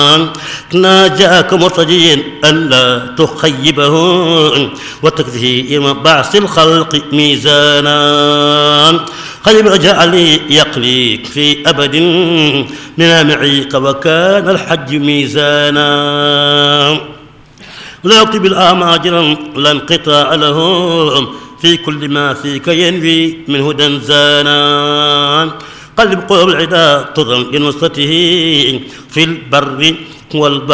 ناجاك مرتجيا ألا تخيبه وتكفيه يوم بعث الخلق ميزانا خيب جعلي يقليك في أبد من معيك وكان الحج ميزانا لا يكتب الآماجر لا انقطاع له في كل ما فيك ينفي من هدى زانا قلب قلوب العدا تضم لنصرته في البر والبحر